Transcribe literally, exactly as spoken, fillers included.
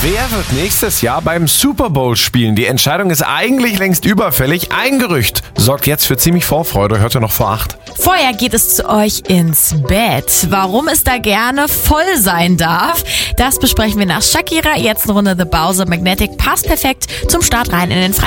Wer wird nächstes Jahr beim Super Bowl spielen? Die Entscheidung ist eigentlich längst überfällig. Ein Gerücht sorgt jetzt für ziemlich Vorfreude. Hört ihr noch vor acht. Vorher geht es zu euch ins Bett. Warum es da gerne voll sein darf, das besprechen wir nach Shakira. Jetzt eine Runde The Bowser Magnetic. Passt perfekt zum Start rein in den Freitag.